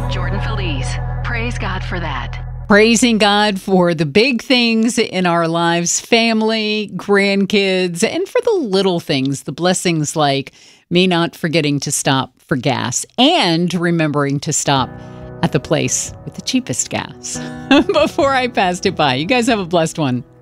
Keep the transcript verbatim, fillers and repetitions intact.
Jordan Feliz. Praise God for that. Praising God for the big things in our lives, family, grandkids, and for the little things, the blessings like me not forgetting to stop for gas and remembering to stop at the place with the cheapest gas before I passed it by. You guys have a blessed one.